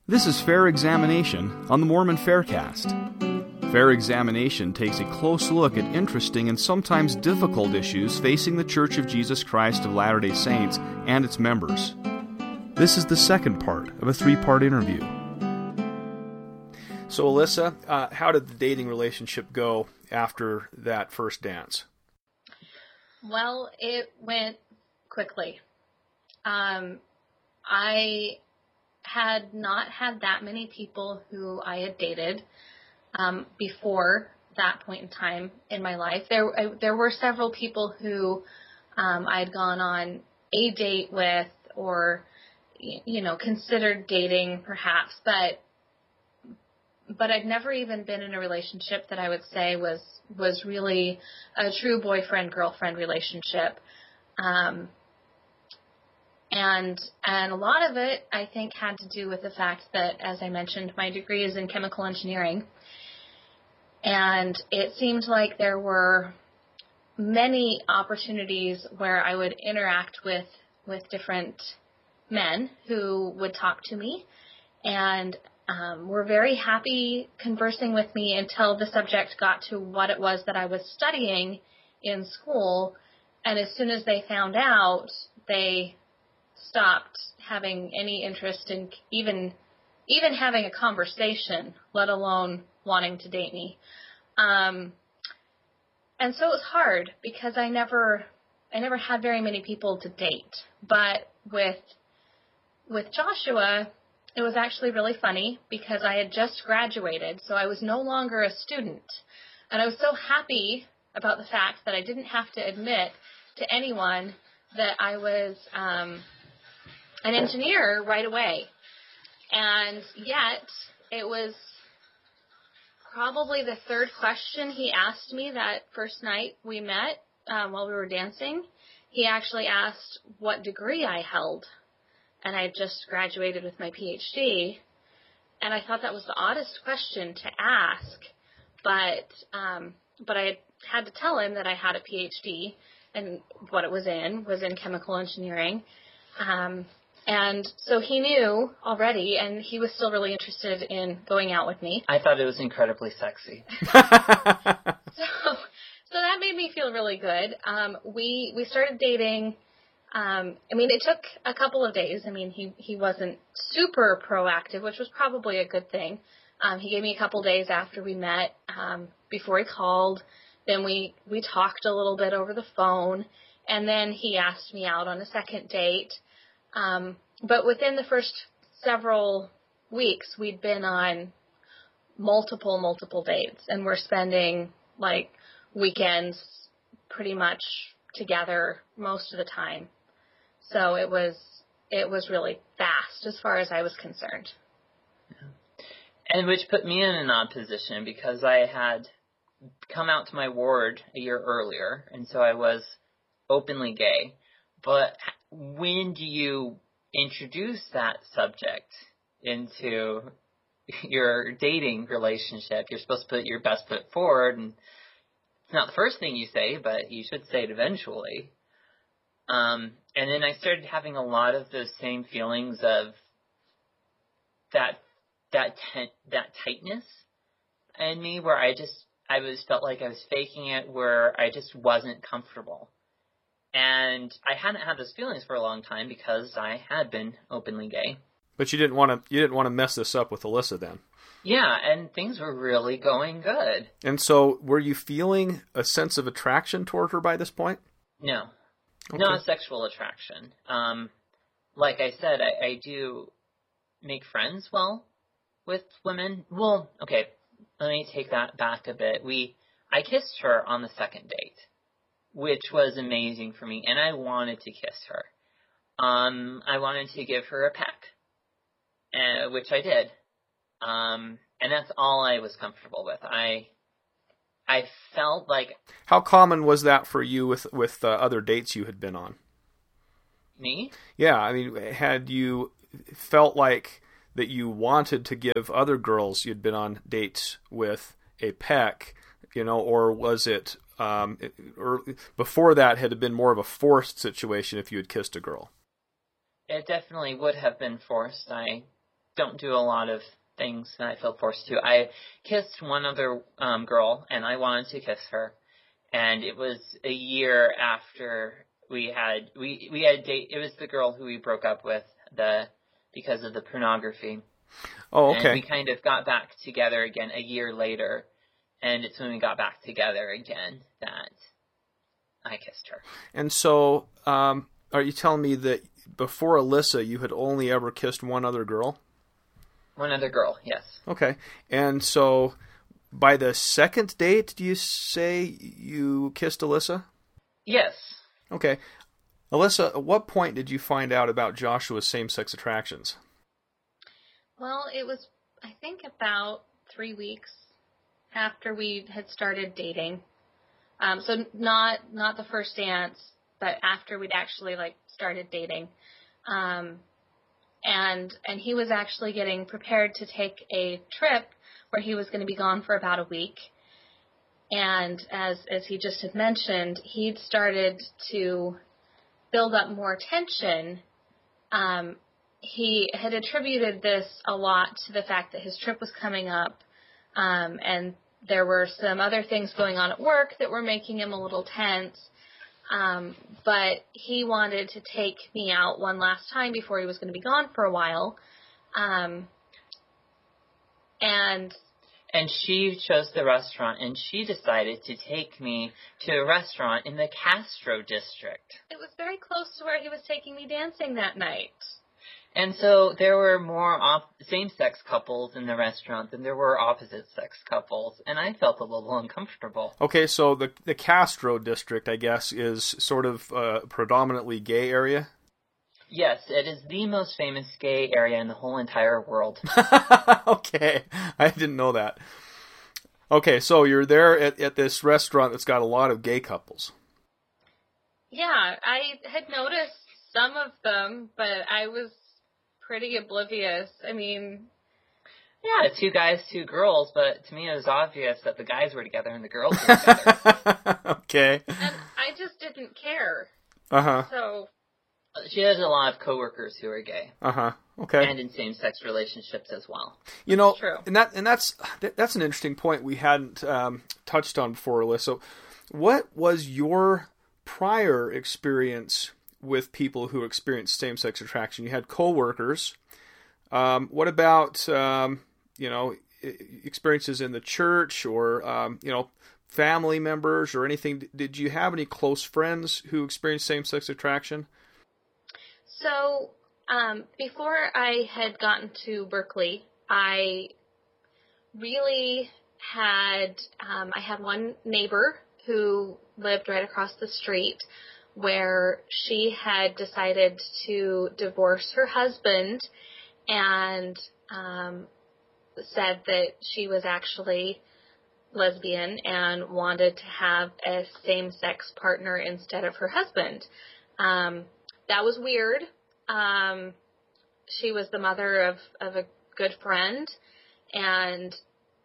This is Fair Examination on the Mormon Faircast. Fair Examination takes a close look at interesting and sometimes difficult issues facing the Church of Jesus Christ of Latter-day Saints and its members. This is the second part of a three-part interview. So, Alyssa, how did the dating relationship go after that first dance? Well, it went quickly. I had not had that many people who I had dated before that point in time in my life. There were several people who I had gone on a date with or, considered dating perhaps, but I'd never even been in a relationship that I would say was really a true boyfriend-girlfriend relationship. And a lot of it, I think, had to do with the fact that, as I mentioned, my degree is in chemical engineering. And it seemed like there were many opportunities where I would interact with different men who would talk to me and were very happy conversing with me until the subject got to what it was that I was studying in school. And as soon as they found out, they stopped having any interest in even having a conversation, let alone wanting to date me. And so it was hard because I never had very many people to date. But with Joshua, it was actually really funny because I had just graduated, so I was no longer a student. And I was so happy about the fact that I didn't have to admit to anyone that I was an engineer right away. And yet, it was probably the third question he asked me that first night we met while we were dancing. He actually asked what degree I held. And I had just graduated with my PhD. And I thought that was the oddest question to ask. But I had to tell him that I had a PhD, and what it was in chemical engineering. And so he knew already, and he was still really interested in going out with me. I thought it was incredibly sexy. So that made me feel really good. We started dating. It took a couple of days. He wasn't super proactive, which was probably a good thing. He gave me a couple days after we met, before he called. Then we talked a little bit over the phone, and then he asked me out on a second date. But within the first several weeks, we'd been on multiple dates, and we're spending weekends pretty much together most of the time. So it was really fast as far as I was concerned. Yeah. And which put me in an odd position because I had come out to my ward a year earlier, and so I was openly gay. But when do you introduce that subject into your dating relationship? You're supposed to put your best foot forward, and it's not the first thing you say, but you should say it eventually. And then I started having a lot of those same feelings of that tightness in me, where I felt like I was faking it, where I just wasn't comfortable. And I hadn't had those feelings for a long time because I had been openly gay. But you didn't want to mess this up with Alyssa then. Yeah, and things were really going good. And so, were you feeling a sense of attraction toward her by this point? No. Okay. Not sexual attraction. Like I said, I do make friends well with women. Well, okay, let me take that back a bit. I kissed her on the second date, which was amazing for me, and I wanted to kiss her. I wanted to give her a peck, which I did. And that's all I was comfortable with. I felt like... How common was that for you with other dates you had been on? Me? Yeah, had you felt like that you wanted to give other girls you'd been on dates with a peck, or was it, or before that, had it been more of a forced situation if you had kissed a girl? It definitely would have been forced. I don't do a lot of things that I feel forced to. I kissed one other girl, and I wanted to kiss her. And it was a year after we had date. It was the girl who we broke up with because of the pornography. Oh, okay. And we kind of got back together again a year later, and it's when we got back together again that I kissed her. And so, are you telling me that before Alyssa, you had only ever kissed one other girl? One other girl, yes. Okay. And so, by the second date, do you say you kissed Alyssa? Yes. Okay. Alyssa, at what point did you find out about Joshua's same-sex attractions? Well, it was, I think, about 3 weeks after we had started dating. So not the first dance, but after we'd actually started dating. And he was actually getting prepared to take a trip where he was going to be gone for about a week. And as he just had mentioned, he'd started to build up more tension. He had attributed this a lot to the fact that his trip was coming up, and there were some other things going on at work that were making him a little tense. But he wanted to take me out one last time before he was going to be gone for a while. And she chose the restaurant, and she decided to take me to a restaurant in the Castro district. It was very close to where he was taking me dancing that night. And so there were more same-sex couples in the restaurant than there were opposite-sex couples, and I felt a little uncomfortable. Okay, so the Castro district, I guess, is sort of a predominantly gay area? Yes, it is the most famous gay area in the whole entire world. Okay, I didn't know that. Okay, so you're there at this restaurant that's got a lot of gay couples. Yeah, I had noticed some of them, but I was pretty oblivious. I mean... Yeah, 2 guys, 2 girls, but to me it was obvious that the guys were together and the girls were together. Okay. And I just didn't care. Uh-huh. So... She has a lot of coworkers who are gay. Uh-huh. Okay. And in same-sex relationships as well. You know, true. and that's an interesting point we hadn't touched on before, Alyssa. What was your prior experience with people who experienced same-sex attraction? You had coworkers. What about experiences in the church or family members or anything? Did you have any close friends who experienced same-sex attraction? So, before I had gotten to Berkeley, I really had, I had one neighbor who lived right across the street where she had decided to divorce her husband and said that she was actually lesbian and wanted to have a same-sex partner instead of her husband. That was weird. She was the mother of a good friend, and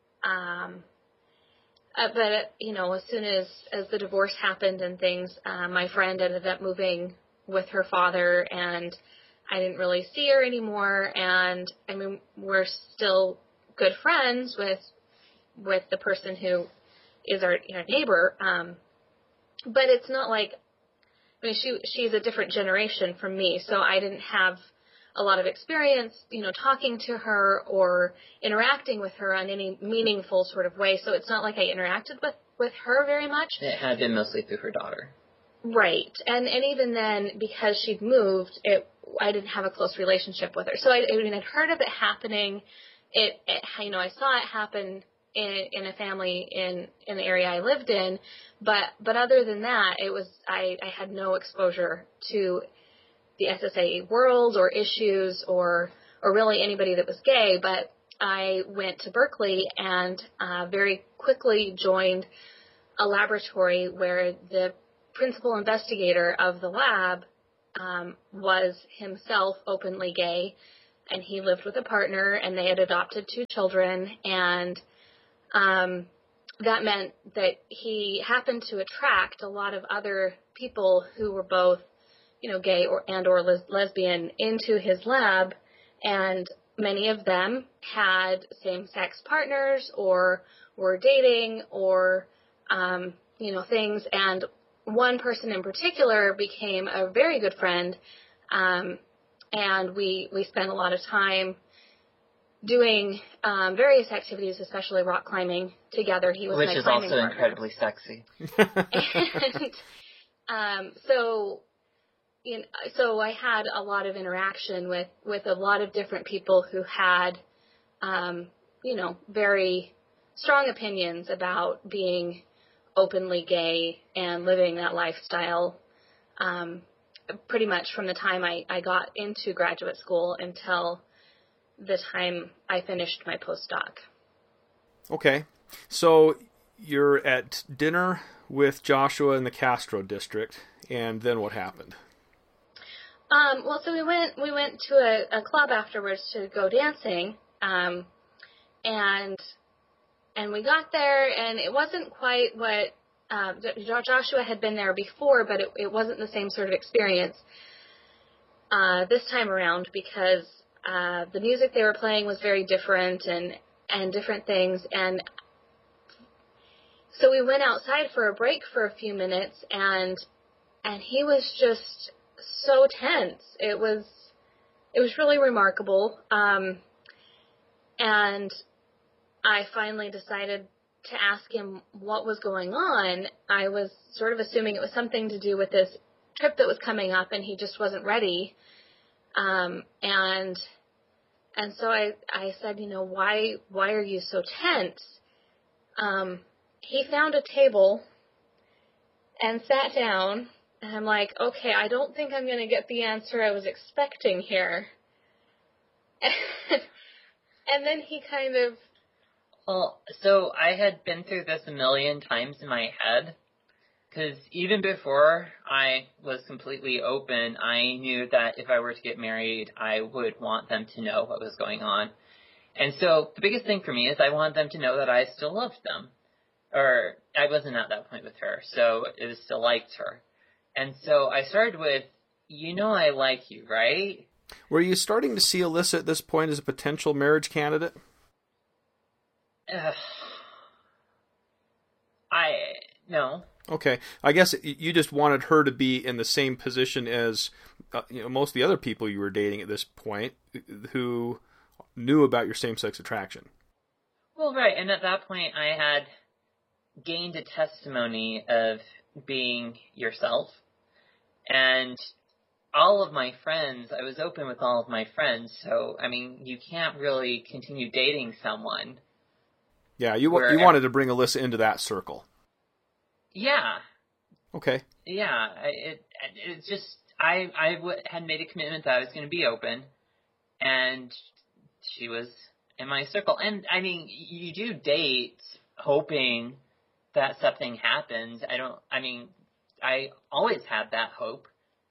but as soon as the divorce happened and things, my friend ended up moving with her father, and I didn't really see her anymore. And I mean, we're still good friends with the person who is our neighbor, but it's not like. I mean, she's a different generation from me, so I didn't have a lot of experience, talking to her or interacting with her on any meaningful sort of way. So it's not like I interacted with her very much. It had been mostly through her daughter. Right. And even then, because she'd moved, I didn't have a close relationship with her. So I'd heard of it happening. I saw it happen in a family in the area I lived in, but other than that, I had no exposure to the SSA world or issues or really anybody that was gay. But I went to Berkeley and very quickly joined a laboratory where the principal investigator of the lab was himself openly gay, and he lived with a partner, and they had adopted 2 children, and that meant that he happened to attract a lot of other people who were both, gay or lesbian into his lab. And many of them had same-sex partners or were dating or, things. And one person in particular became a very good friend, and we spent a lot of time doing various activities, especially rock climbing, together. He was Which my is climbing also partner. incredibly sexy. And so I had a lot of interaction with a lot of different people who had, very strong opinions about being openly gay and living that lifestyle, pretty much from the time I got into graduate school until the time I finished my postdoc. Okay. So you're at dinner with Joshua in the Castro district, and then what happened? So we went to a club afterwards to go dancing, and we got there, and it wasn't quite what Joshua had been there before, but it wasn't the same sort of experience this time around, because the music they were playing was very different and different things, and so we went outside for a break for a few minutes, and he was just so tense. It was really remarkable. And I finally decided to ask him what was going on. I was sort of assuming it was something to do with this trip that was coming up, and he just wasn't ready. And so I said, why are you so tense? He found a table and sat down. And I'm like, okay, I don't think I'm going to get the answer I was expecting here. And then he kind of... Well, so I had been through this a million times in my head, because even before I was completely open, I knew that if I were to get married, I would want them to know what was going on. And so the biggest thing for me is I wanted them to know that I still loved them. Or I wasn't at that point with her, so it was still liked her. And so I started with, I like you, right? Were you starting to see Alyssa at this point as a potential marriage candidate? No. Okay. I guess you just wanted her to be in the same position as most of the other people you were dating at this point who knew about your same-sex attraction. Well, right. And at that point, I had gained a testimony of being yourself. And all of my friends, I was open with all of my friends, so, you can't really continue dating someone. Yeah, you wanted to bring Alyssa into that circle. Yeah. Okay. Yeah, it's just, I had made a commitment that I was going to be open, and she was in my circle. And, you do date hoping that something happens. I always had that hope.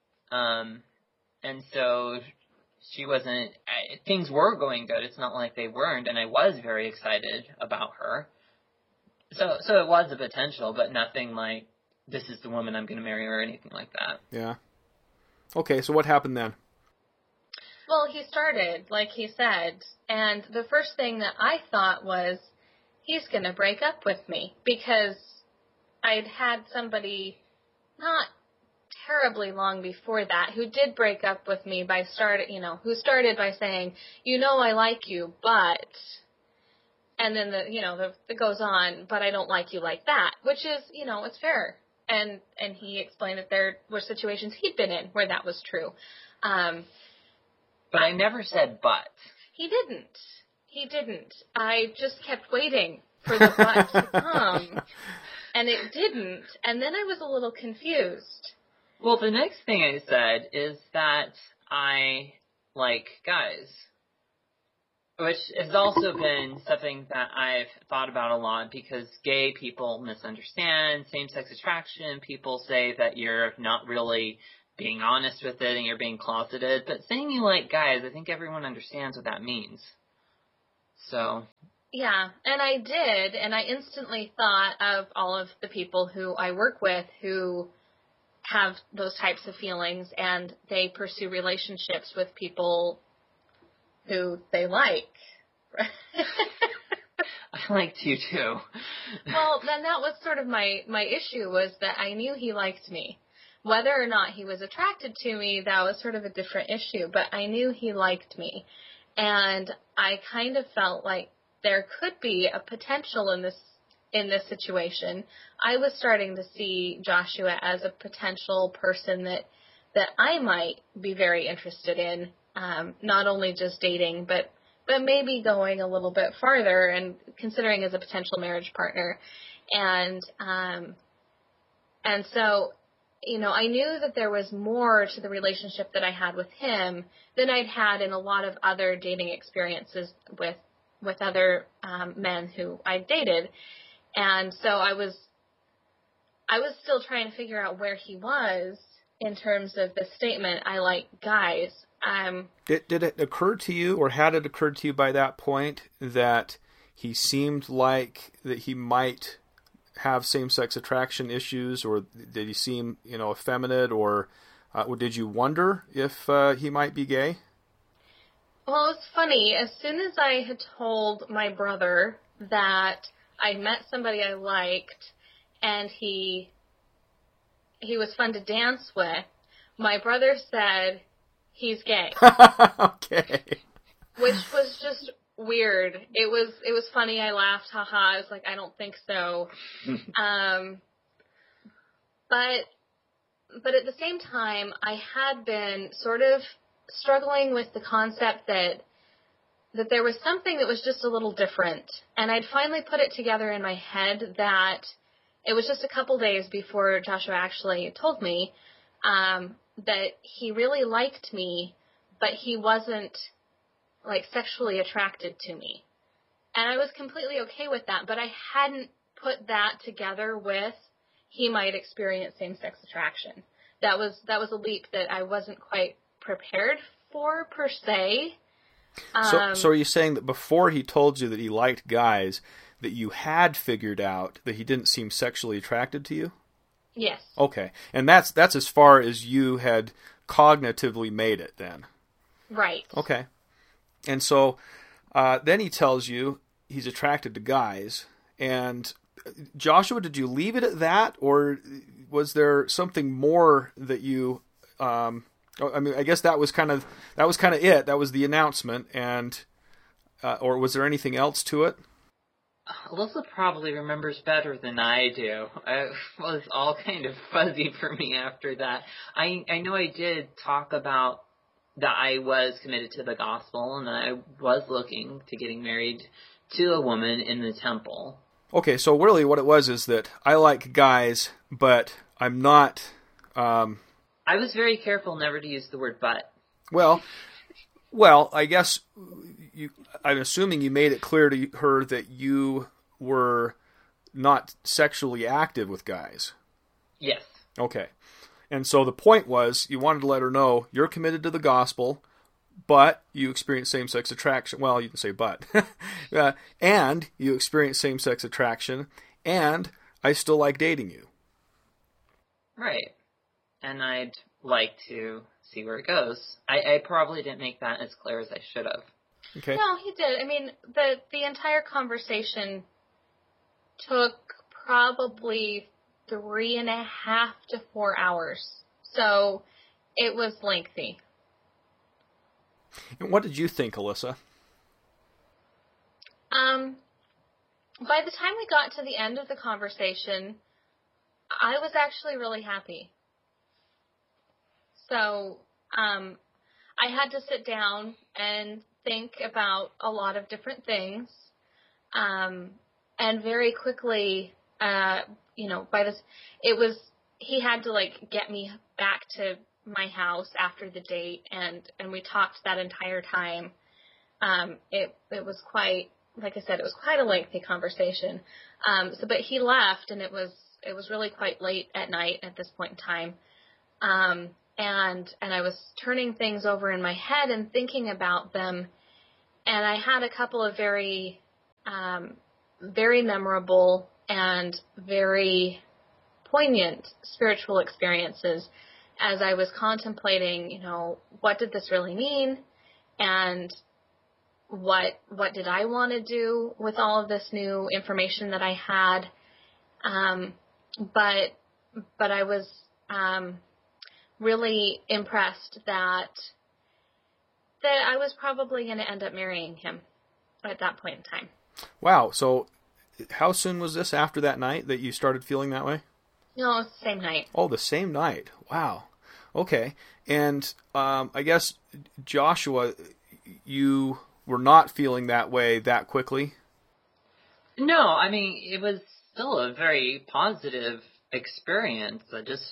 And so she wasn't, things were going good. It's not like they weren't. And I was very excited about her. So it was a potential, but nothing like, this is the woman I'm going to marry or anything like that. Yeah. Okay. So what happened then? Well, he started, like he said, and the first thing that I thought was, he's going to break up with me, because I'd had somebody not terribly long before that who did break up with me who started by saying, I like you, but, and then it goes on, but I don't like you like that, which is, it's fair. And he explained that there were situations he'd been in where that was true. But I never said but. He didn't. I just kept waiting for the but to come. And it didn't. And then I was a little confused. Well, the next thing I said is that I like guys, which has also been something that I've thought about a lot, because gay people misunderstand same-sex attraction. People say that you're not really being honest with it and you're being closeted. But saying you like guys, I think everyone understands what that means. So... Yeah, and I did, and I instantly thought of all of the people who I work with who have those types of feelings, and they pursue relationships with people who they like. I liked you too. Well, then that was sort of my issue, was that I knew he liked me. Whether or not he was attracted to me, that was sort of a different issue, but I knew he liked me. And I kind of felt like there could be a potential in this situation. I was starting to see Joshua as a potential person that I might be very interested in, not only just dating, but maybe going a little bit farther and considering as a potential marriage partner. And so, I knew that there was more to the relationship that I had with him than I'd had in a lot of other dating experiences with other men who I dated. And so I was still trying to figure out where he was in terms of the statement, I like guys. Did it occur to you, or had it occurred to you by that point, that he seemed like that he might have same-sex attraction issues, or did he seem, effeminate, or did you wonder if he might be gay? Well, it was funny. As soon as I had told my brother that I met somebody I liked and he was fun to dance with, my brother said, he's gay. Okay. Which was just weird. It was funny. I laughed. Haha. I was like, I don't think so. But at the same time, I had been sort of struggling with the concept that there was something that was just a little different. And I'd finally put it together in my head that it was just a couple days before Joshua actually told me that he really liked me, but he wasn't, sexually attracted to me. And I was completely okay with that, but I hadn't put that together with he might experience same-sex attraction. That was a leap that I wasn't quite prepared for, per se. So are you saying that before he told you that he liked guys, that you had figured out that he didn't seem sexually attracted to you? Yes. Okay. And that's as far as you had cognitively made it then? Right. Okay. And so then he tells you he's attracted to guys. And Joshua, did you leave it at that? Or was there something more that you... I guess that was kind of it. That was the announcement. And or was there anything else to it? Alyssa probably remembers better than I do. It was all kind of fuzzy for me after that. I know I did talk about that I was committed to the gospel and that I was looking to getting married to a woman in the temple. Okay, so really what it was is that I like guys, but I'm not... I was very careful never to use the word but. Well, I guess I'm assuming you made it clear to her that you were not sexually active with guys. Yes. Okay. And so the point was you wanted to let her know you're committed to the gospel, but you experience same-sex attraction. Well, you can say but. And you experience same-sex attraction, and I still like dating you. Right. And I'd like to see where it goes. I probably didn't make that as clear as I should have. Okay. No, he did. I mean, the entire conversation took probably 3.5 to 4 hours. So it was lengthy. And what did you think, Alyssa? By the time we got to the end of the conversation, I was actually really happy. So, I had to sit down and think about a lot of different things. And very quickly, he had to get me back to my house after the date, and we talked that entire time. It was quite, like I said, it was quite a lengthy conversation. But he left, and it was really quite late at night at this point in time. And I was turning things over in my head and thinking about them, and I had a couple of very, very memorable and very poignant spiritual experiences as I was contemplating, what did this really mean, and what did I want to do with all of this new information that I had. But I was really impressed that I was probably going to end up marrying him at that point in time. Wow. So how soon was this after that night that you started feeling that way? No, it's the same night. Oh, the same night. Wow. Okay. And I guess, Joshua, you were not feeling that way that quickly? No, I mean, it was still a very positive experience.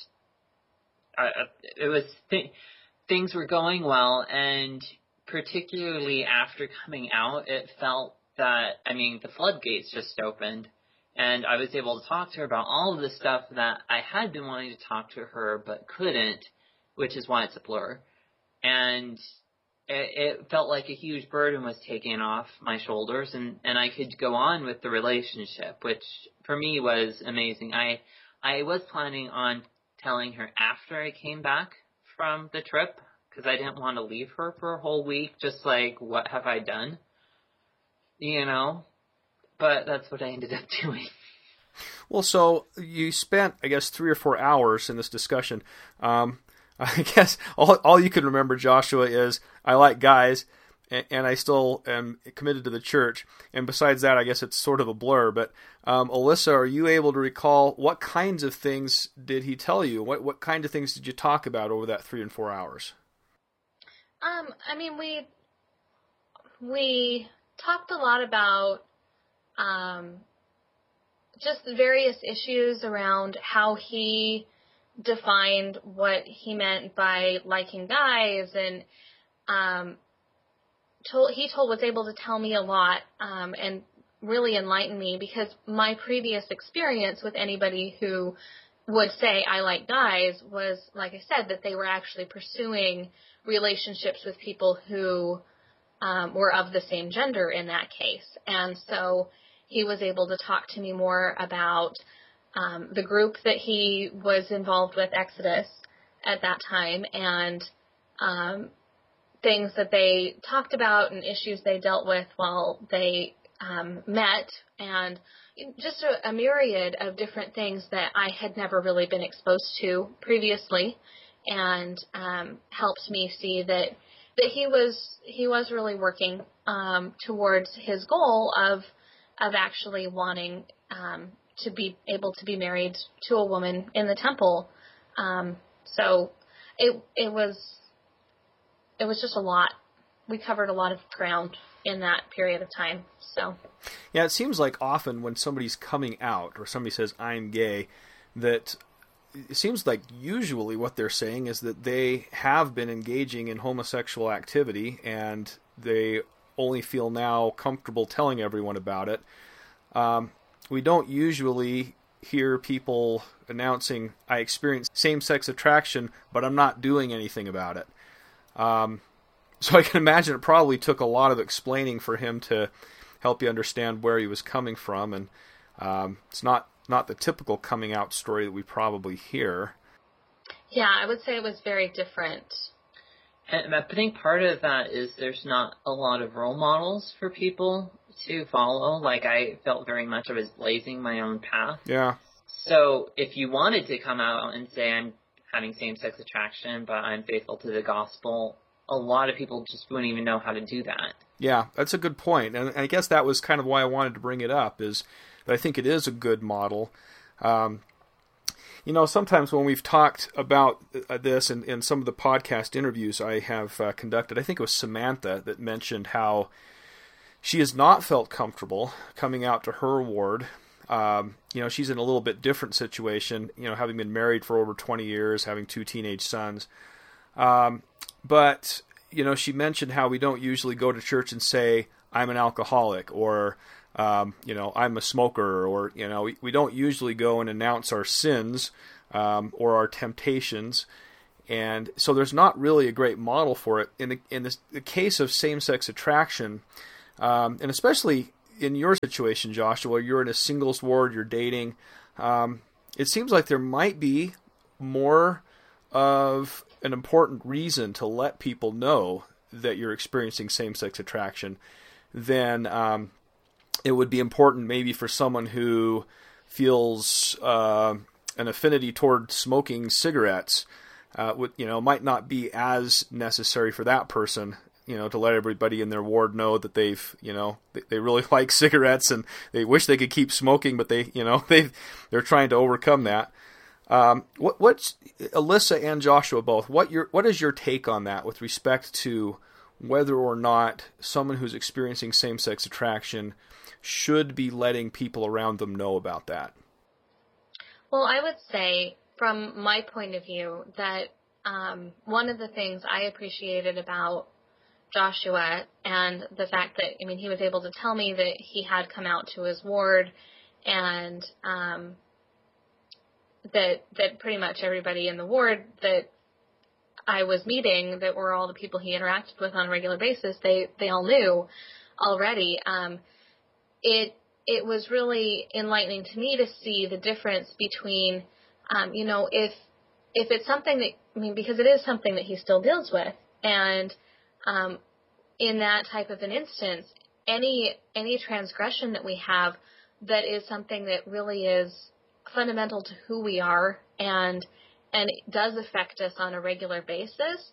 Things were going well, and particularly after coming out, it felt that, the floodgates just opened, and I was able to talk to her about all of the stuff that I had been wanting to talk to her but couldn't, which is why it's a blur. And it felt like a huge burden was taken off my shoulders, and I could go on with the relationship, which for me was amazing. I was planning on telling her after I came back from the trip, because I didn't want to leave her for a whole week, just like, what have I done? But that's what I ended up doing. Well, so you spent, I guess, 3 or 4 hours in this discussion. I guess all you can remember, Joshua, is I like guys, and I still am committed to the church. And besides that, I guess it's sort of a blur. But Alyssa, are you able to recall what kinds of things did he tell you? What kind of things did you talk about over that 3 and 4 hours? We talked a lot about just the various issues around how he defined what he meant by liking guys, and was able to tell me a lot and really enlighten me, because my previous experience with anybody who would say I like guys was, like I said, that they were actually pursuing relationships with people who were of the same gender in that case. And so he was able to talk to me more about the group that he was involved with, Exodus, at that time, and things that they talked about and issues they dealt with while they met, and just a myriad of different things that I had never really been exposed to previously, and helped me see that he was really working towards his goal of actually wanting to be able to be married to a woman in the temple. So it was just a lot. We covered a lot of ground in that period of time. So yeah, it seems like often when somebody's coming out or somebody says I'm gay, that it seems like usually what they're saying is that they have been engaging in homosexual activity and they only feel now comfortable telling everyone about it. We don't usually hear people announcing, I experience same-sex attraction, but I'm not doing anything about it. So I can imagine it probably took a lot of explaining for him to help you understand where he was coming from, and it's not the typical coming out story that we probably hear. Yeah, I would say it was very different. And I think part of that is there's not a lot of role models for people to follow. Like, I felt very much I was blazing my own path. Yeah. So if you wanted to come out and say I'm having same-sex attraction, but I'm faithful to the gospel, a lot of people just wouldn't even know how to do that. Yeah, that's a good point. And I guess that was kind of why I wanted to bring it up, is that I think it is a good model. Sometimes when we've talked about this in some of the podcast interviews I have conducted, I think it was Samantha that mentioned how she has not felt comfortable coming out to her ward. She's in a little bit different situation, having been married for over 20 years, having 2 teenage sons. But she mentioned how we don't usually go to church and say, I'm an alcoholic, or, I'm a smoker, or, we don't usually go and announce our sins or our temptations. And so there's not really a great model for it. In the case of same-sex attraction, and especially in your situation, Joshua, you're in a singles ward, you're dating, it seems like there might be more of an important reason to let people know that you're experiencing same-sex attraction, then it would be important maybe for someone who feels an affinity toward smoking cigarettes. Might not be as necessary for that person, to let everybody in their ward know that they really like cigarettes and they wish they could keep smoking, but they're trying to overcome that. What's Alyssa and Joshua both? What is your take on that with respect to whether or not someone who's experiencing same-sex attraction should be letting people around them know about that? Well, I would say, from my point of view, that one of the things I appreciated about Joshua and the fact that, he was able to tell me that he had come out to his ward, and that pretty much everybody in the ward that I was meeting, that were all the people he interacted with on a regular basis, they all knew already. It was really enlightening to me to see the difference between, if it's something that, because it is something that he still deals with, and in that type of an instance, any transgression that we have that is something that really is fundamental to who we are and it does affect us on a regular basis,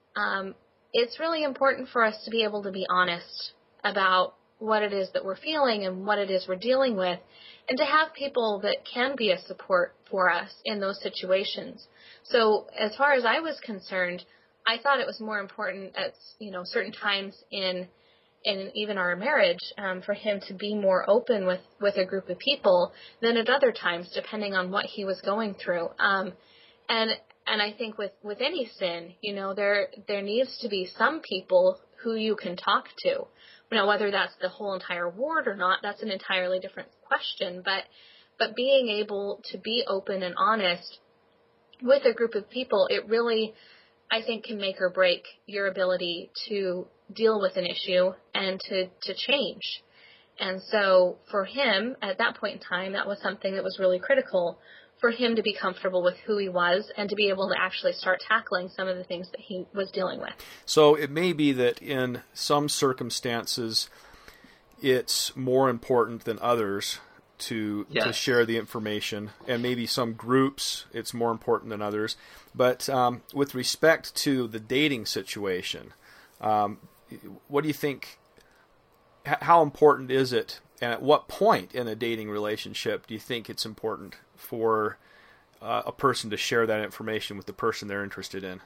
it's really important for us to be able to be honest about what it is that we're feeling and what it is we're dealing with, and to have people that can be a support for us in those situations. So as far as I was concerned, I thought it was more important at certain times in even our marriage for him to be more open with a group of people than at other times, depending on what he was going through. And I think with any sin, there needs to be some people who you can talk to. Now, whether that's the whole entire ward or not, that's an entirely different question. But being able to be open and honest with a group of people, it really, I think, can make or break your ability to deal with an issue and to change. And so for him, at that point in time, that was something that was really critical for him to be comfortable with who he was and to be able to actually start tackling some of the things that he was dealing with. So it may be that in some circumstances it's more important than others to share the information, and maybe some groups it's more important than others. But with respect to the dating situation, what do you think, how important is it, and at what point in a dating relationship do you think it's important for a person to share that information with the person they're interested in?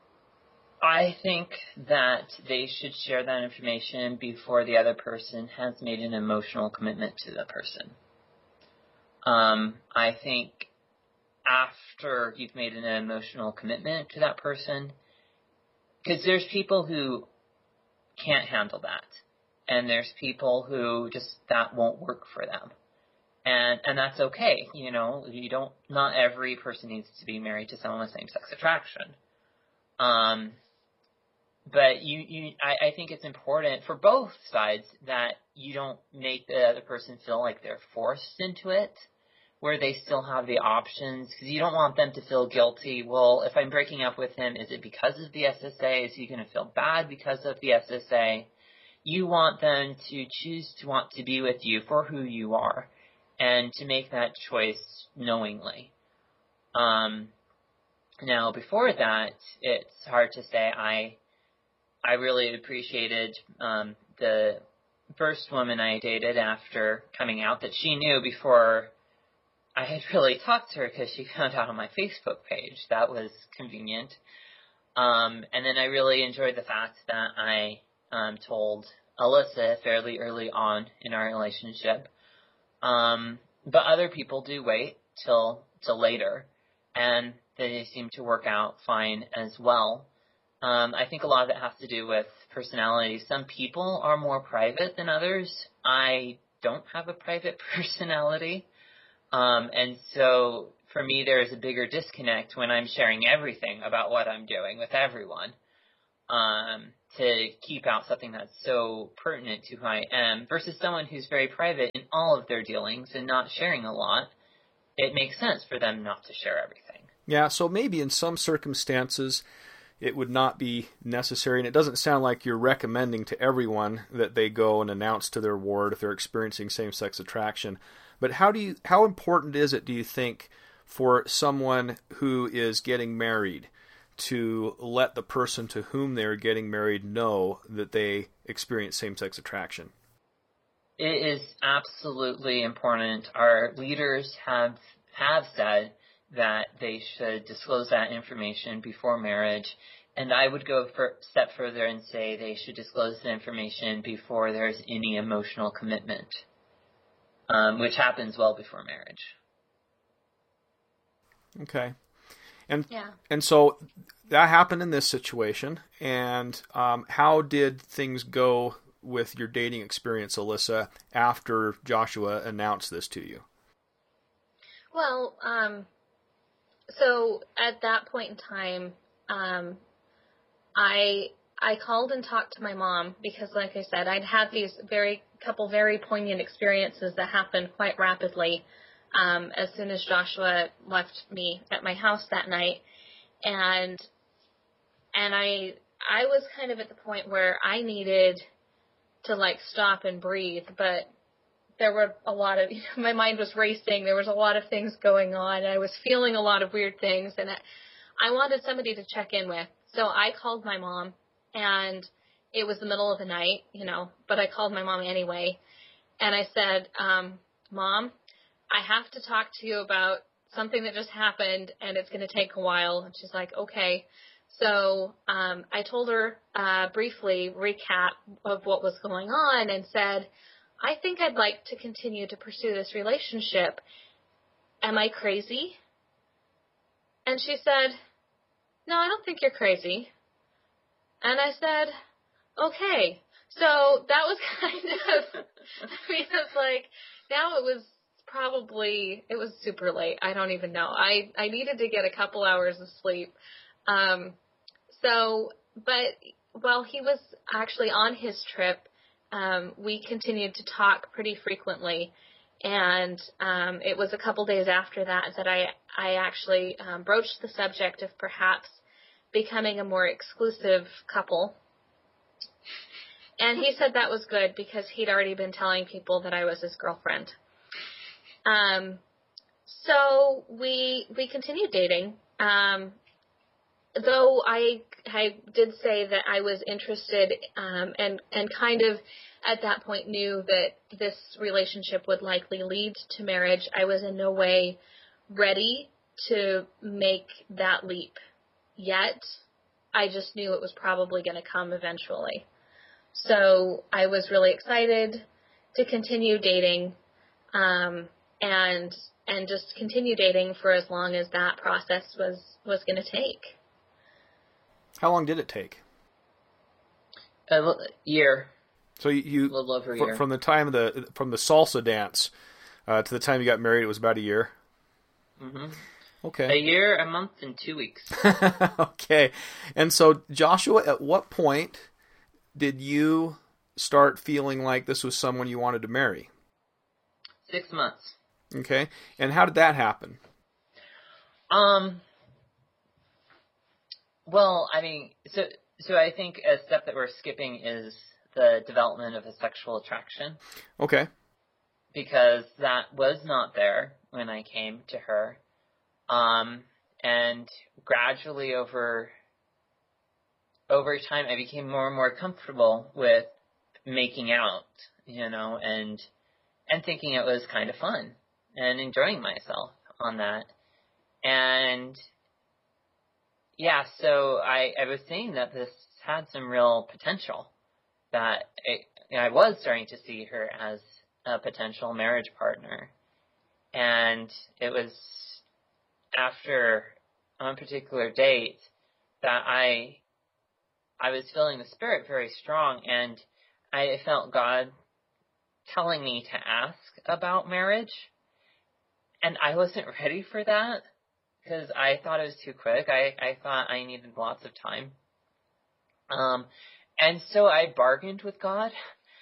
I think that they should share that information before the other person has made an emotional commitment to the person. I think after you've made an emotional commitment to that person, because there's people who can't handle that, and there's people who just, that won't work for them. And that's okay. Not every person needs to be married to someone with same-sex attraction. But I think it's important for both sides that you don't make the other person feel like they're forced into it, where they still have the options, because you don't want them to feel guilty. Well, if I'm breaking up with him, is it because of the SSA? Is he going to feel bad because of the SSA? You want them to choose to want to be with you for who you are, and to make that choice knowingly. Now, before that, it's hard to say. I really appreciated the first woman I dated after coming out, that she knew before I had really talked to her, because she found out on my Facebook page. That was convenient. And then I really enjoyed the fact that I told Alyssa fairly early on in our relationship. But other people do wait till later, and they seem to work out fine as well. I think a lot of it has to do with personality. Some people are more private than others. I don't have a private personality. And so for me, there is a bigger disconnect when I'm sharing everything about what I'm doing with everyone, to keep out something that's so pertinent to who I am, versus someone who's very private in all of their dealings and not sharing a lot. It makes sense for them not to share everything. Yeah, so maybe in some circumstances it would not be necessary, and it doesn't sound like you're recommending to everyone that they go and announce to their ward if they're experiencing same-sex attraction. But how important is it, do you think, for someone who is getting married to let the person to whom they're getting married know that they experience same-sex attraction? It is absolutely important. Our leaders have said that they should disclose that information before marriage, and I would go a step further and say they should disclose the information before there's any emotional commitment, which happens well before marriage. Okay. And so that happened in this situation, and how did things go with your dating experience, Alyssa, after Joshua announced this to you? Well, so at that point in time, I called and talked to my mom because, like I said, I'd had these couple very poignant experiences that happened quite rapidly as soon as Joshua left me at my house that night, and I was kind of at the point where I needed to stop and breathe, but there were a lot of, my mind was racing. There was a lot of things going on. I was feeling a lot of weird things, and I wanted somebody to check in with. So I called my mom, and it was the middle of the night, but I called my mom anyway. And I said, Mom, I have to talk to you about something that just happened, and it's going to take a while. And she's like, okay. So I told her briefly recap of what was going on and said, I think I'd like to continue to pursue this relationship. Am I crazy? And she said, no, I don't think you're crazy. And I said, okay. So that was kind of, it's like, now it was super late. I don't even know. I needed to get a couple hours of sleep. But while he was actually on his trip, we continued to talk pretty frequently, and it was a couple days after that I actually broached the subject of perhaps becoming a more exclusive couple. And he said that was good because he'd already been telling people that I was his girlfriend. So we continued dating. Though I did say that I was interested and kind of at that point knew that this relationship would likely lead to marriage, I was in no way ready to make that leap yet. I just knew it was probably going to come eventually. So I was really excited to continue dating and just continue dating for as long as that process was going to take. How long did it take? A year. So you a little over a year. From the time from the salsa dance to the time you got married, it was about a year. Mm-hmm. Okay. A year, a month, and 2 weeks. Okay. And so, Joshua, at what point did you start feeling like this was someone you wanted to marry? 6 months. Okay. And how did that happen? Well, I mean, so I think a step that we're skipping is the development of a sexual attraction. Okay. Because that was not there when I came to her. And gradually over time, I became more and more comfortable with making out, and thinking it was kind of fun and enjoying myself on that. And yeah, so I was seeing that this had some real potential, that I was starting to see her as a potential marriage partner. And it was after one particular date that I was feeling the Spirit very strong, and I felt God telling me to ask about marriage. And I wasn't ready for that because I thought it was too quick. I thought I needed lots of time. And so I bargained with God.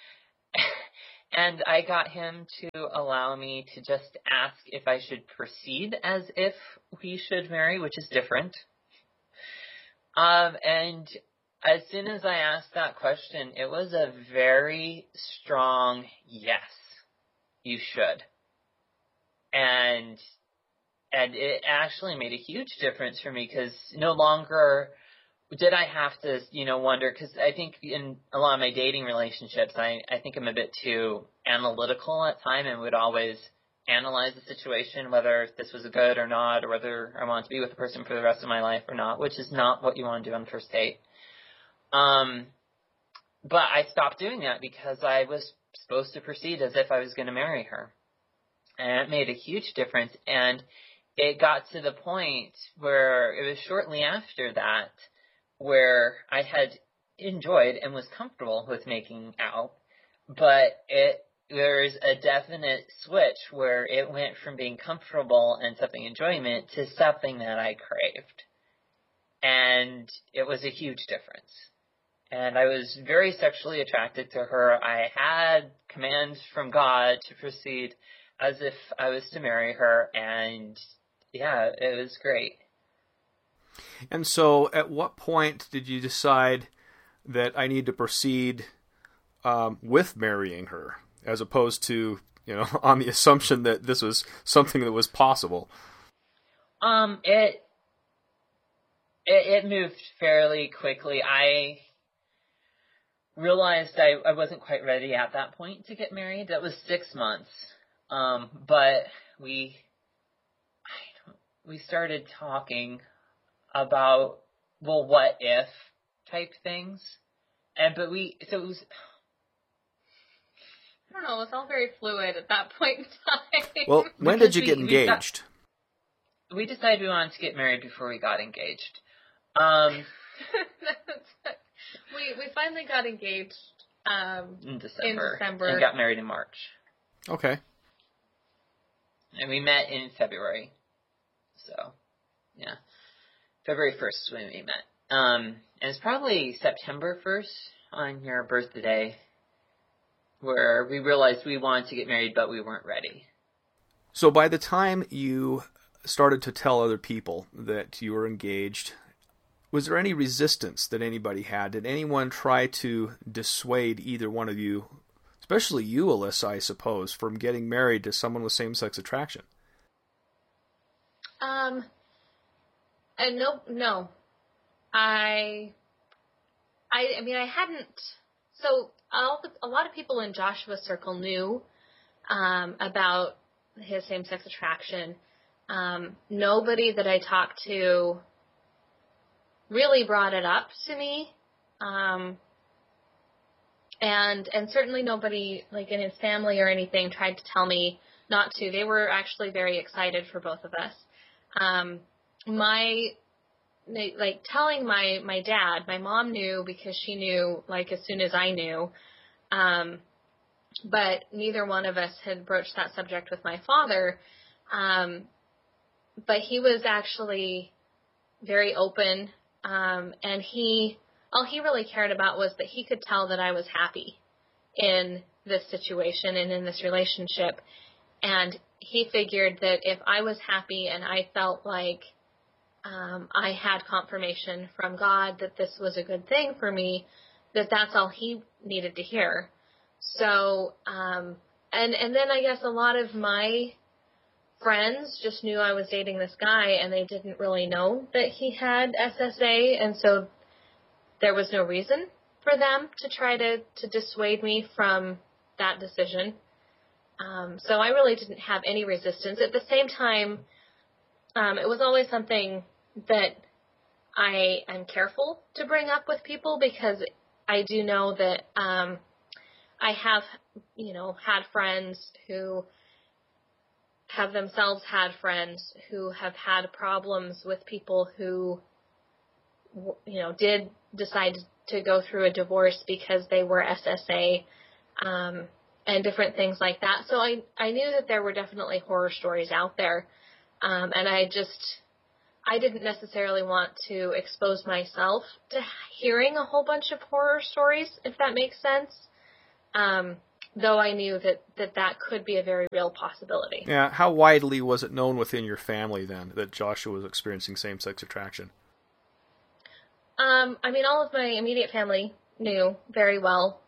And I got him to allow me to just ask if I should proceed as if we should marry, which is different. And as soon as I asked that question, it was a very strong yes, you should. And it actually made a huge difference for me, because no longer did I have to, wonder, because I think in a lot of my dating relationships, I think I'm a bit too analytical at times and would always analyze the situation, whether this was good or not, or whether I want to be with the person for the rest of my life or not, which is not what you want to do on the first date. But I stopped doing that because I was supposed to proceed as if I was going to marry her. And it made a huge difference. And it got to the point where it was shortly after that where I had enjoyed and was comfortable with making out, but there's a definite switch where it went from being comfortable and something enjoyment to something that I craved. And it was a huge difference. And I was very sexually attracted to her. I had commands from God to proceed as if I was to marry her, and yeah, it was great. And so at what point did you decide that I need to proceed with marrying her, as opposed to, on the assumption that this was something that was possible? It moved fairly quickly. I realized I wasn't quite ready at that point to get married. That was 6 months. But we started talking about, well, what if type things. It was, I don't know, it was all very fluid at that point in time. Well, when did you get engaged? We decided we wanted to get married before we got engaged. We finally got engaged in December. And got married in March. Okay. And we met in February. So, yeah. February 1st is when we met. And it's probably September 1st on your birthday where we realized we wanted to get married, but we weren't ready. So by the time you started to tell other people that you were engaged, was there any resistance that anybody had? Did anyone try to dissuade either one of you, especially you, Alyssa, I suppose, from getting married to someone with same-sex attraction? No. I mean, I hadn't. So a lot of people in Joshua's circle knew about his same-sex attraction. Nobody that I talked to really brought it up to me. And certainly nobody, like in his family or anything, tried to tell me not to. They were actually very excited for both of us. Telling my dad, my mom knew because she knew, like, as soon as I knew. But neither one of us had broached that subject with my father. But he was actually very open. And all he really cared about was that he could tell that I was happy in this situation and in this relationship. And he figured that if I was happy and I felt like I had confirmation from God that this was a good thing for me, that's all he needed to hear. So, and then I guess a lot of my friends just knew I was dating this guy, and they didn't really know that he had SSA, and so there was no reason for them to try to dissuade me from that decision. So I really didn't have any resistance. At the same time, it was always something that I'm careful to bring up with people, because I do know that I have, had friends who have themselves had friends who have had problems with people who, did decide to go through a divorce because they were SSA, and different things like that. So I knew that there were definitely horror stories out there. And I didn't necessarily want to expose myself to hearing a whole bunch of horror stories, if that makes sense. Though I knew that could be a very real possibility. Yeah. How widely was it known within your family then that Joshua was experiencing same-sex attraction? I mean, all of my immediate family knew very well.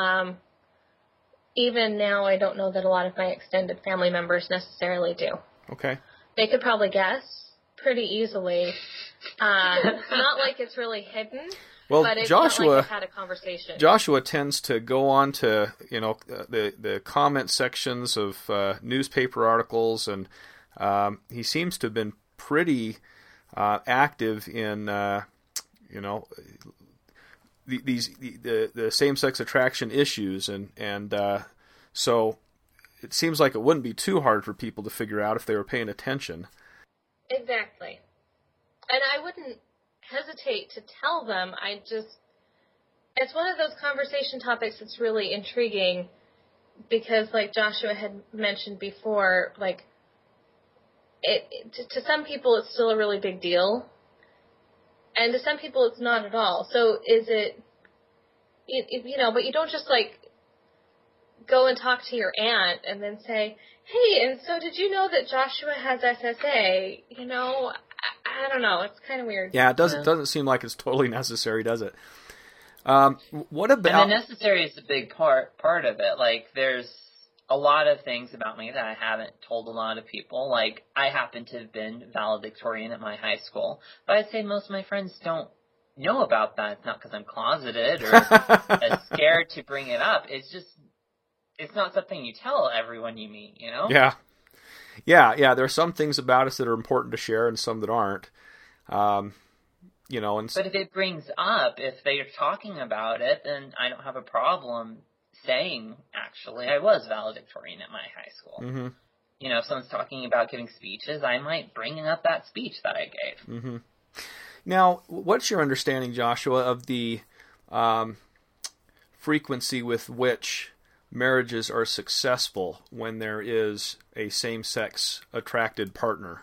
Even now, I don't know that a lot of my extended family members necessarily do. Okay. They could probably guess pretty easily. Not like it's really hidden. Well, but it's Joshua, not like I've had a conversation. Joshua tends to go on to, the comment sections of newspaper articles, and he seems to have been pretty active in, the same-sex attraction issues, and so it seems like it wouldn't be too hard for people to figure out if they were paying attention. Exactly. And I wouldn't hesitate to tell them. It's one of those conversation topics that's really intriguing because, like Joshua had mentioned before, like, to some people it's still a really big deal, and to some people it's not at all. So is it, but you don't just, like, go and talk to your aunt and then say, hey, and so did you know that Joshua has SSA? I don't know. It's kind of weird. Yeah, it doesn't seem like it's totally necessary, does it? What about... And the necessary is a big part of it. Like, there's a lot of things about me that I haven't told a lot of people. Like, I happen to have been valedictorian at my high school, but I'd say most of my friends don't know about that. It's not because I'm closeted or scared to bring it up. It's just, it's not something you tell everyone you meet, Yeah. Yeah, there are some things about us that are important to share and some that aren't. And... But if it brings up, if they're talking about it, then I don't have a problem saying, actually, I was valedictorian at my high school. Mm-hmm. If someone's talking about giving speeches, I might bring up that speech that I gave. Mm-hmm. Now, what's your understanding, Joshua, of the frequency with which marriages are successful when there is a same-sex attracted partner?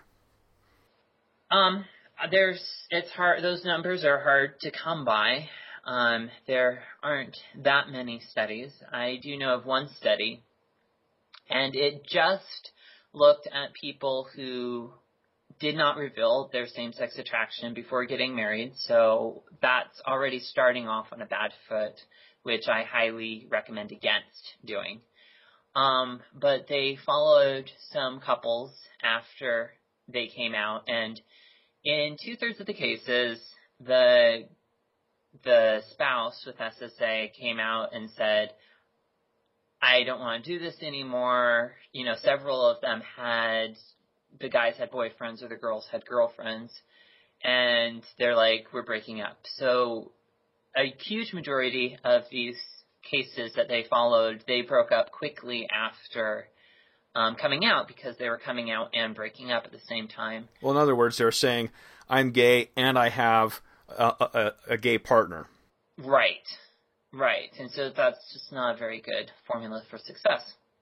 It's hard. Those numbers are hard to come by. There aren't that many studies. I do know of one study, and it just looked at people who did not reveal their same-sex attraction before getting married. So that's already starting off on a bad foot, which I highly recommend against doing. But they followed some couples after they came out, and in 2/3 of the cases, the spouse with SSA came out and said, I don't want to do this anymore. Several of them the guys had boyfriends or the girls had girlfriends, and they're like, we're breaking up. So a huge majority of these cases that they followed, they broke up quickly after coming out, because they were coming out and breaking up at the same time. Well, in other words, they're saying, I'm gay and I have a gay partner. Right. And so that's just not a very good formula for success.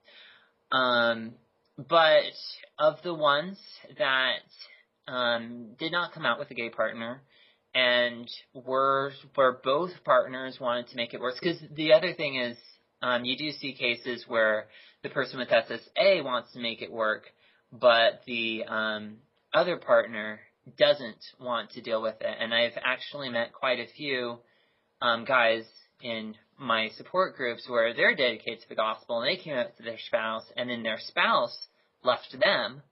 But of the ones that did not come out with a gay partner and where both partners wanted to make it work, because the other thing is, you do see cases where the person with SSA wants to make it work, but the other partner doesn't want to deal with it. And I've actually met quite a few guys in my support groups where they're dedicated to the gospel, and they came out to their spouse, and then their spouse left them,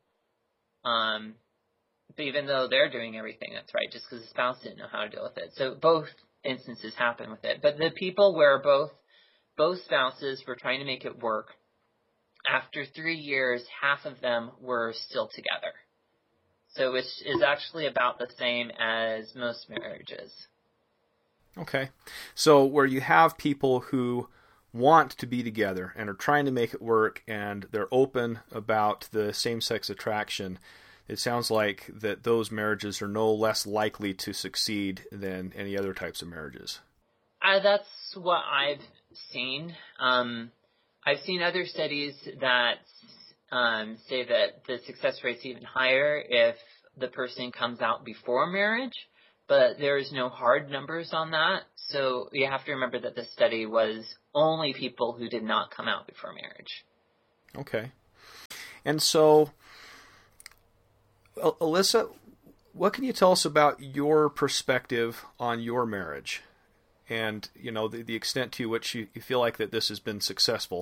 but even though they're doing everything that's right, just because the spouse didn't know how to deal with it. So both instances happen with it. But the people where both spouses were trying to make it work, after 3 years, half of them were still together. So which is actually about the same as most marriages. Okay. So where you have people who want to be together and are trying to make it work and they're open about the same-sex attraction, it sounds like that those marriages are no less likely to succeed than any other types of marriages. That's what I've seen. I've seen other studies that say that the success rate's even higher if the person comes out before marriage, but there's no hard numbers on that. So you have to remember that this study was only people who did not come out before marriage. Okay. And so, Alyssa, What can you tell us about your perspective on your marriage and, the extent to which you feel like that this has been successful?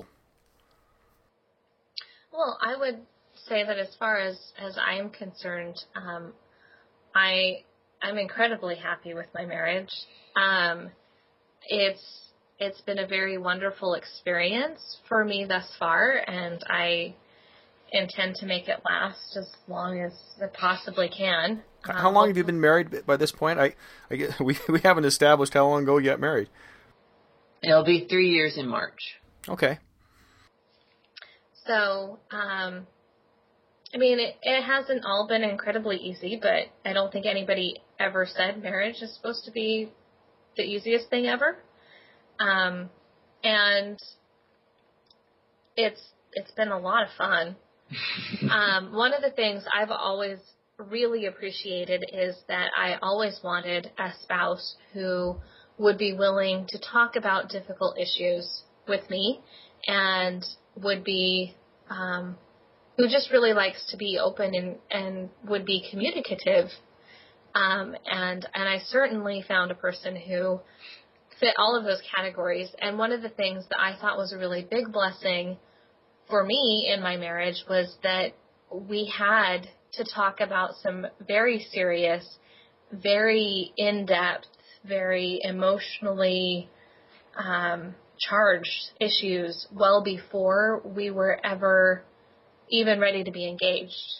Well, I would say that as far as I am concerned, I'm incredibly happy with my marriage. It's been a very wonderful experience for me thus far, and I intend to make it last as long as it possibly can. How long have you been married by this point? We haven't established how long ago you got married. It'll be 3 years in March. Okay. So, it hasn't all been incredibly easy, but I don't think anybody ever said marriage is supposed to be the easiest thing ever. And it's been a lot of fun. One of the things I've always really appreciated is that I always wanted a spouse who would be willing to talk about difficult issues with me and would be, who just really likes to be open and would be communicative. And I certainly found a person who fit all of those categories. And one of the things that I thought was a really big blessing for me in my marriage was that we had to talk about some very serious, very in-depth, very emotionally charged issues well before we were ever even ready to be engaged.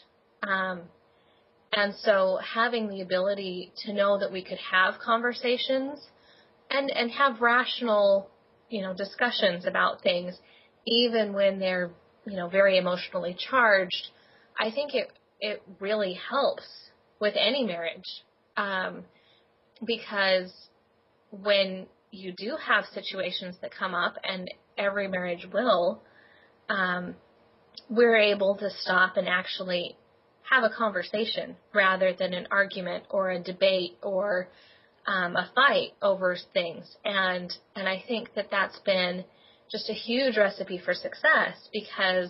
And so having the ability to know that we could have conversations and have rational, discussions about things, even when they're, very emotionally charged, I think it really helps with any marriage. Because when you do have situations that come up, and every marriage will, we're able to stop and actually have a conversation rather than an argument or a debate or a fight over things. And I think that that's been just a huge recipe for success because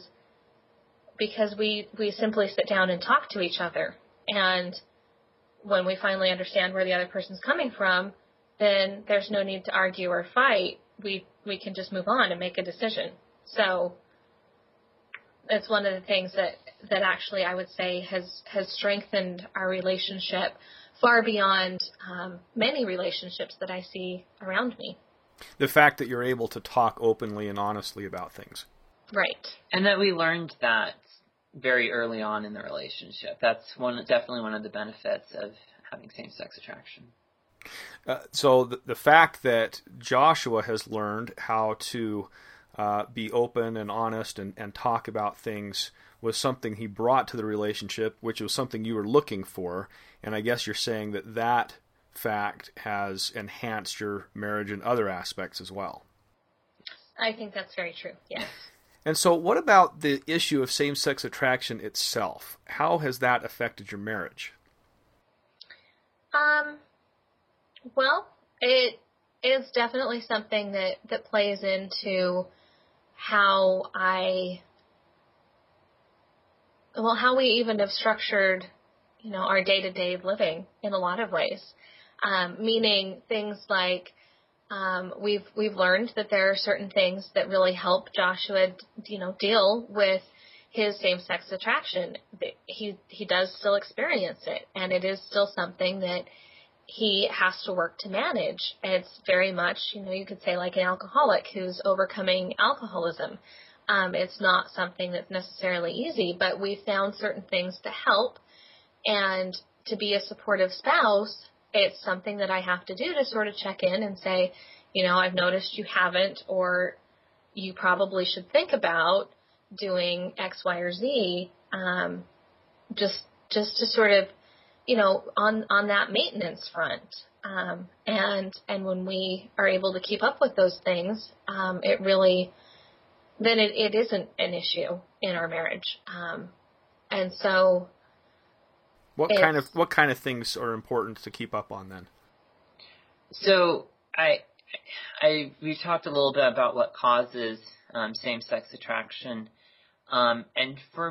we simply sit down and talk to each other. And when we finally understand where the other person's coming from, then there's no need to argue or fight. We can just move on and make a decision. So it's one of the things that actually I would say has strengthened our relationship far beyond many relationships that I see around me. The fact that you're able to talk openly and honestly about things. Right. And that we learned that very early on in the relationship. That's definitely one of the benefits of having same-sex attraction. So the fact that Joshua has learned how to be open and honest and talk about things was something he brought to the relationship, which was something you were looking for. And I guess you're saying that fact has enhanced your marriage in other aspects as well. I think that's very true, yes. And so what about the issue of same-sex attraction itself? How has that affected your marriage? Well, it is definitely something that plays into how we even have structured, our day-to-day living in a lot of ways. Meaning things like we've learned that there are certain things that really help Joshua, deal with his same-sex attraction. He does still experience it, and it is still something that he has to work to manage. It's very much, you could say like an alcoholic who's overcoming alcoholism. It's not something that's necessarily easy, but we found certain things to help. And to be a supportive spouse, it's something that I have to do to sort of check in and say, I've noticed you haven't, or you probably should think about doing X, Y, or Z, just to sort of, on that maintenance front. And when we are able to keep up with those things, it really, then it isn't an issue in our marriage. And so, what kind of things are important to keep up on then? So we've talked a little bit about what causes same-sex attraction, and for